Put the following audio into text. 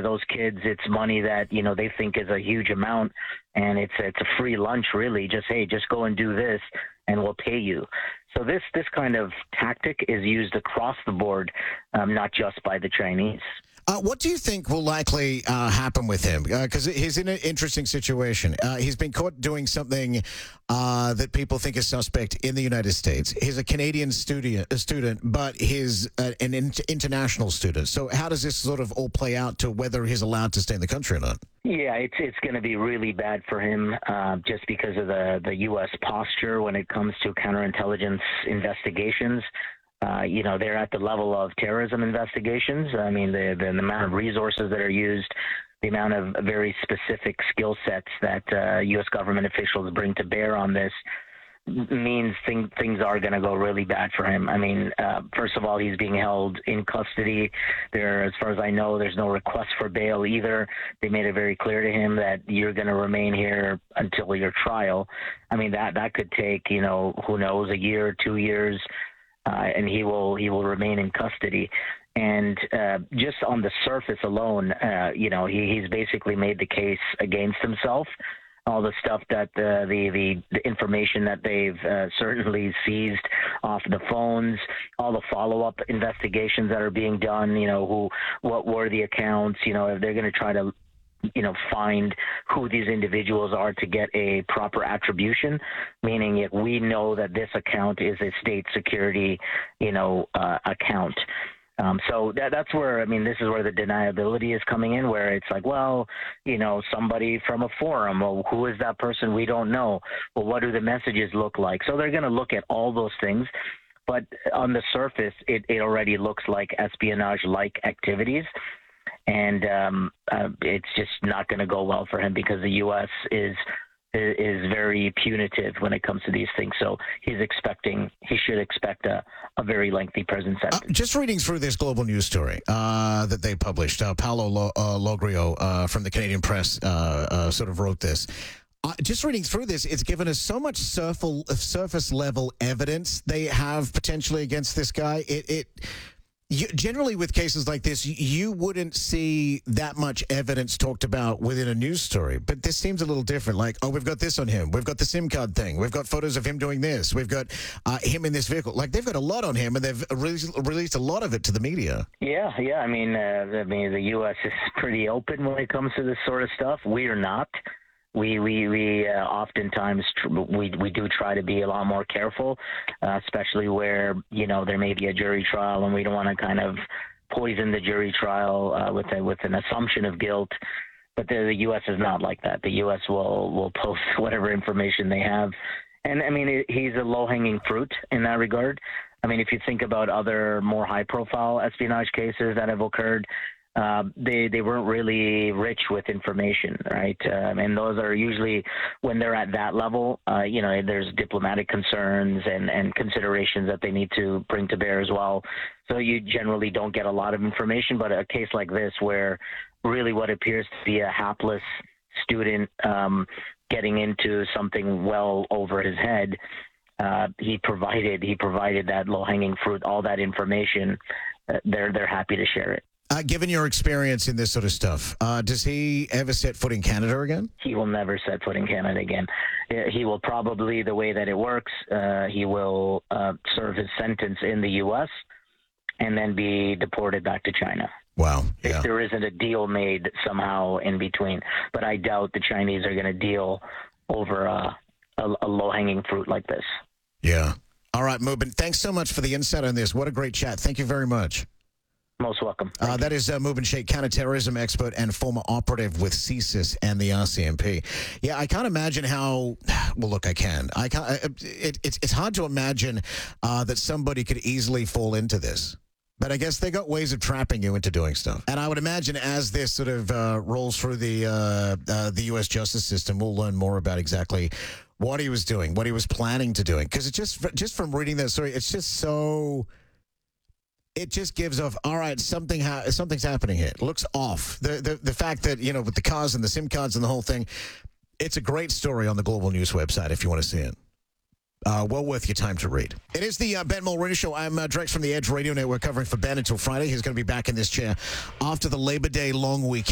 those kids, it's money that, they think is a huge amount, and it's a free lunch, really. Just go and do this, and we'll pay you. So this kind of tactic is used across the board, not just by the Chinese. What do you think will likely happen with him? Because he's in an interesting situation. He's been caught doing something that people think is suspect in the United States. He's a Canadian student, but he's an international student. So how does this sort of all play out to whether he's allowed to stay in the country or not? Yeah, it's going to be really bad for him just because of the U.S. posture when it comes to counterintelligence investigations. They're at the level of terrorism investigations. I mean, the amount of resources that are used, the amount of very specific skill sets that U.S. government officials bring to bear on this means things are going to go really bad for him. I mean, first of all, he's being held in custody. As far as I know, there's no request for bail either. They made it very clear to him that you're going to remain here until your trial. I mean, that could take, who knows, a year, 2 years. And he will remain in custody. And just on the surface alone, he's basically made the case against himself. All the stuff that the information that they've certainly seized off the phones, all the follow-up investigations that are being done. What were the accounts? If they're going to try to find who these individuals are to get a proper attribution, meaning if we know that this account is a state security, account. So that's where, this is where the deniability is coming in, where it's like, well, somebody from a forum, well, who is that person? We don't know. Well, what do the messages look like? So they're going to look at all those things. But on the surface, it already looks like espionage-like activities. And it's just not going to go well for him because the U.S. is very punitive when it comes to these things. So he should expect a very lengthy prison sentence. Just reading through this global news story that they published, Paolo Logrio from the Canadian Press sort of wrote this. Just reading through this, it's given us so much surface level evidence they have potentially against this guy. Generally, with cases like this, you wouldn't see that much evidence talked about within a news story. But this seems a little different. Like, we've got this on him. We've got the SIM card thing. We've got photos of him doing this. We've got him in this vehicle. Like, they've got a lot on him, and they've released a lot of it to the media. Yeah. I mean, the U.S. is pretty open when it comes to this sort of stuff. We are not. We oftentimes we do try to be a lot more careful, especially where there may be a jury trial, and we don't want to kind of poison the jury trial with an assumption of guilt. But the U.S. is not like that. The U.S. will post whatever information they have, and I mean he's a low-hanging fruit in that regard. I mean, if you think about other more high-profile espionage cases that have occurred. They weren't really rich with information, right? And those are usually when they're at that level, there's diplomatic concerns and considerations that they need to bring to bear as well. So you generally don't get a lot of information, but a case like this where really what appears to be a hapless student getting into something well over his head, he provided that low-hanging fruit, all that information. They're happy to share it. Given your experience in this sort of stuff, does he ever set foot in Canada again? He will never set foot in Canada again. He will probably, the way that it works, he will serve his sentence in the U.S. and then be deported back to China. Wow. Yeah. If there isn't a deal made somehow in between. But I doubt the Chinese are going to deal over a low-hanging fruit like this. Yeah. All right, Mubin, thanks so much for the insight on this. What a great chat. Thank you very much. Most welcome. That is Mubin Sheikh, counterterrorism expert and former operative with CSIS and the RCMP. Yeah, I can't imagine how. Well, look, I can. It's hard to imagine that somebody could easily fall into this. But I guess they got ways of trapping you into doing stuff. And I would imagine as this sort of rolls through the U.S. justice system, we'll learn more about exactly what he was doing, what he was planning to doing. Because it's just from reading that story, it's just so. It just gives off, all right, something's happening here. It looks off. The fact that, with the cars and the SIM cards and the whole thing, it's a great story on the Global News website if you want to see it. Well worth your time to read. It is the Ben Mulroney Show. I'm Drex from the Edge Radio Network covering for Ben until Friday. He's going to be back in this chair after the Labor Day long weekend.